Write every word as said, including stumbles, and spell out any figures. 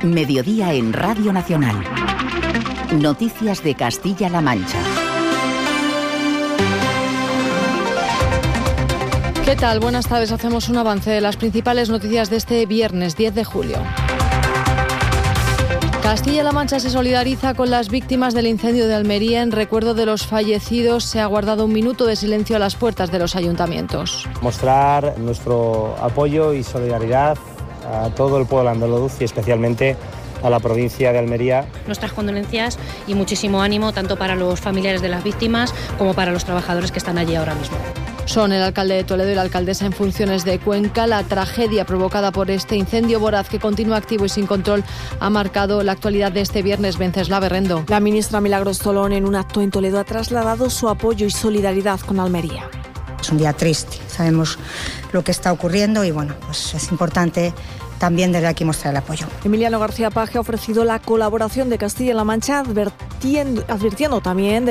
Mediodía en Radio Nacional. Noticias de Castilla-La Mancha. ¿Qué tal? Buenas tardes. Hacemos un avance de las principales noticias de este viernes diez de julio. Castilla-La Mancha se solidariza con las víctimas del incendio de Almería. En recuerdo de los fallecidos se ha guardado un minuto de silencio a las puertas de los ayuntamientos. Mostrar nuestro apoyo y solidaridad a todo el pueblo andaluz y especialmente a la provincia de Almería. Nuestras condolencias y muchísimo ánimo tanto para los familiares de las víctimas como para los trabajadores que están allí ahora mismo. Son el alcalde de Toledo y la alcaldesa en funciones de Cuenca. La tragedia provocada por este incendio voraz que continúa activo y sin control ha marcado la actualidad de este viernes. Venceslao Berrendo. La ministra Milagros Tolón en un acto en Toledo ha trasladado su apoyo y solidaridad con Almería. Es un día triste, sabemos lo que está ocurriendo y bueno, pues es importante también desde aquí mostrar el apoyo. Emiliano García Paje ha ofrecido la colaboración de Castilla-La Mancha advirtiendo, advirtiendo también de